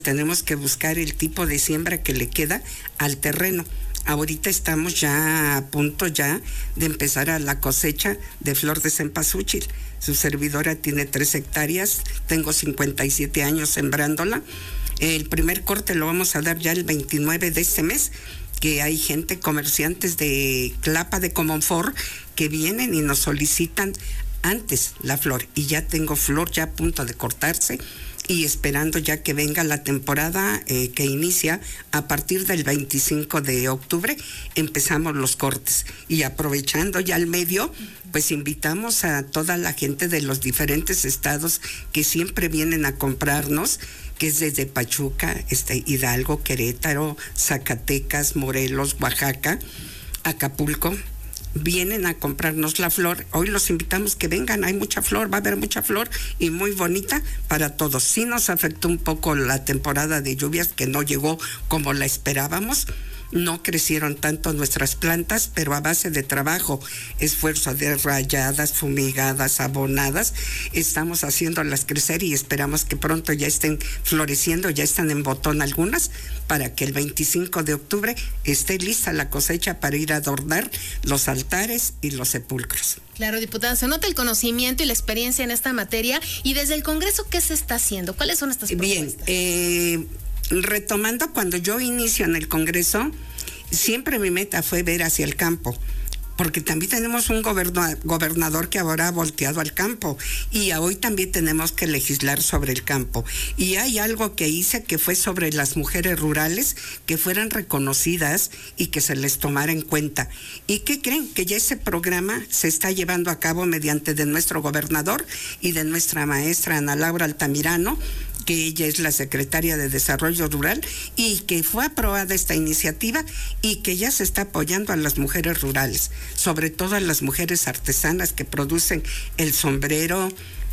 tenemos que buscar el tipo de siembra que le queda al terreno. Ahorita estamos ya a punto ya de empezar a la cosecha de flor de cempasúchil. Su servidora tiene 3 hectáreas, tengo 57 años sembrándola. El primer corte lo vamos a dar ya el 29 de este mes, que hay gente, comerciantes de Tlapa de Comonfort, que vienen y nos solicitan antes la flor. Y ya tengo flor ya a punto de cortarse y esperando ya que venga la temporada que inicia a partir del 25 de octubre, empezamos los cortes. Y aprovechando ya el medio, pues invitamos a toda la gente de los diferentes estados que siempre vienen a comprarnos, que es desde Pachuca, Hidalgo, Querétaro, Zacatecas, Morelos, Oaxaca, Acapulco. Vienen a comprarnos la flor. Hoy los invitamos que vengan, hay mucha flor, va a haber mucha flor y muy bonita para todos. Sí nos afectó un poco la temporada de lluvias, que no llegó como la esperábamos. No crecieron tanto nuestras plantas, pero a base de trabajo, esfuerzo de rayadas, fumigadas, abonadas, estamos haciéndolas crecer y esperamos que pronto ya estén floreciendo, ya están en botón algunas, para que el 25 de octubre esté lista la cosecha para ir a adornar los altares y los sepulcros. Claro, diputada, se nota el conocimiento y la experiencia en esta materia. Y desde el Congreso, ¿qué se está haciendo? ¿Cuáles son estas propuestas? Bien, retomando, cuando yo inicio en el Congreso, siempre mi meta fue ver hacia el campo, porque también tenemos un gobernador que ahora ha volteado al campo y hoy también tenemos que legislar sobre el campo. Y hay algo que hice que fue sobre las mujeres rurales, que fueran reconocidas y que se les tomara en cuenta. ¿Y qué creen? Que ya ese programa se está llevando a cabo mediante de nuestro gobernador y de nuestra maestra Ana Laura Altamirano, que ella es la secretaria de Desarrollo Rural, y que fue aprobada esta iniciativa y que ya se está apoyando a las mujeres rurales, sobre todo a las mujeres artesanas que producen el sombrero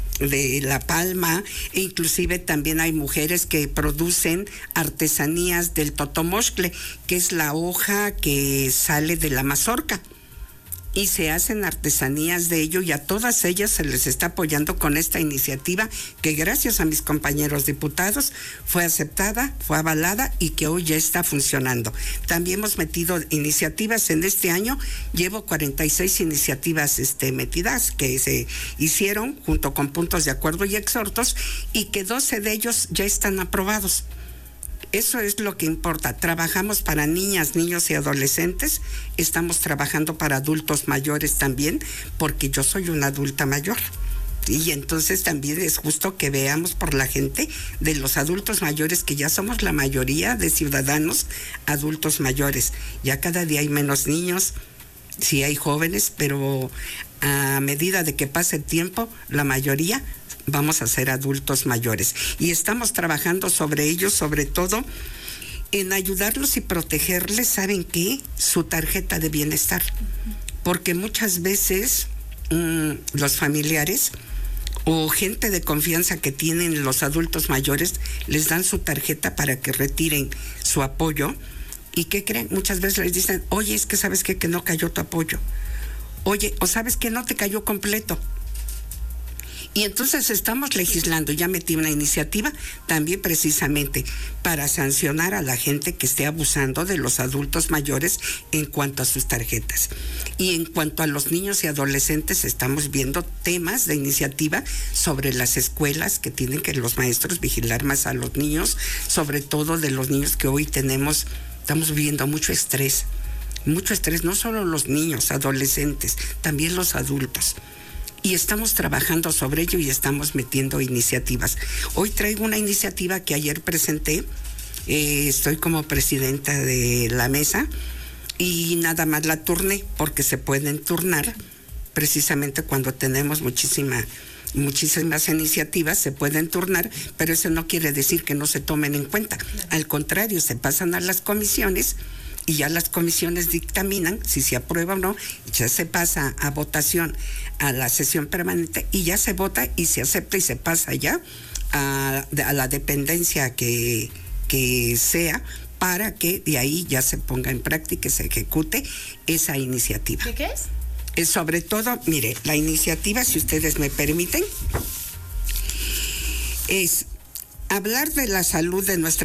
de la palma, e inclusive también hay mujeres que producen artesanías del totomoscle, que es la hoja que sale de la mazorca. Y se hacen artesanías de ello, y a todas ellas se les está apoyando con esta iniciativa que gracias a mis compañeros diputados fue aceptada, fue avalada y que hoy ya está funcionando. También hemos metido iniciativas en este año, llevo 46 iniciativas metidas que se hicieron junto con puntos de acuerdo y exhortos, y que 12 de ellos ya están aprobados. Eso es lo que importa. Trabajamos para niñas, niños y adolescentes. Estamos trabajando para adultos mayores también, porque yo soy una adulta mayor. Y entonces también es justo que veamos por la gente de los adultos mayores, que ya somos la mayoría de ciudadanos adultos mayores. Ya cada día hay menos niños, sí hay jóvenes, pero a medida de que pase el tiempo, la mayoría vamos a ser adultos mayores. Y estamos trabajando sobre ellos, sobre todo en ayudarlos y protegerles, ¿saben qué? Su tarjeta de bienestar. Porque muchas veces los familiares o gente de confianza que tienen los adultos mayores les dan su tarjeta para que retiren su apoyo. ¿Y qué creen? Muchas veces les dicen, oye, es que ¿sabes qué? Que no cayó tu apoyo. Oye, o ¿sabes que no te cayó completo? Y entonces estamos legislando, ya metí una iniciativa también precisamente para sancionar a la gente que esté abusando de los adultos mayores en cuanto a sus tarjetas. Y en cuanto a los niños y adolescentes, estamos viendo temas de iniciativa sobre las escuelas, que tienen que los maestros vigilar más a los niños, sobre todo de los niños que hoy estamos viviendo mucho estrés, no solo los niños, adolescentes, también los adultos. Y estamos trabajando sobre ello y estamos metiendo iniciativas. Hoy traigo una iniciativa que ayer presenté, estoy como presidenta de la mesa y nada más la turné, porque se pueden turnar precisamente cuando tenemos muchísimas iniciativas, se pueden turnar, pero eso no quiere decir que no se tomen en cuenta. Al contrario, se pasan a las comisiones y ya las comisiones dictaminan si se aprueba o no, ya se pasa a votación a la sesión permanente y ya se vota y se acepta y se pasa ya a la dependencia que sea, para que de ahí ya se ponga en práctica y se ejecute esa iniciativa. ¿Qué es? Sobre todo, mire, la iniciativa, si ustedes me permiten, es hablar de la salud de nuestra